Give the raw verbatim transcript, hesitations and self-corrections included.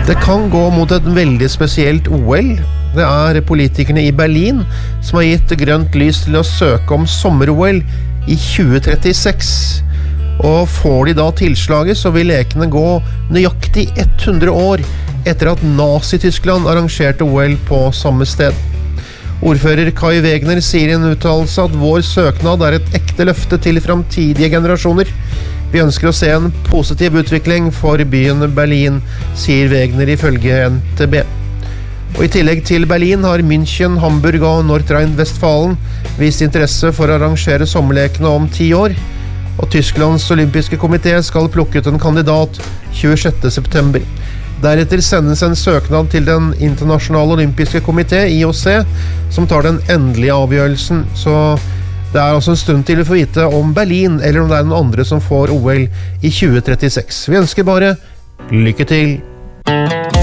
Det kan gå mot et veldig spesielt O L. Det er politikerne i Berlin som har gitt grønt lys til å søke om sommer-O L i tjue trettiseks. Og får de da tilslaget, så vil lekene gå nøyaktig hundre år etter at Nazi-Tyskland arrangerte O L på samme sted. Ordfører Kai Wegner sier i en uttalelse at vår søknad er et ekte løfte til fremtidige generasjoner. Vi ønsker å se en positiv utvikling for byen Berlin, sier Wegner ifølge N T B. Og i tillegg til Berlin har München, Hamburg og Nordrhein-Westfalen vist interesse for å arrangere sommerlekene om ti år. Og Tysklands olympiske komité skal plukke ut en kandidat tjuesjette september. Deretter sendes en søknad til den internasjonale olympiske komité, I O C, som tar den endelige avgjørelsen. Så det er altså en stund til vi får vite om Berlin, eller om det er noen andre som får O L i tjue trettiseks. Vi ønsker bare lykke til!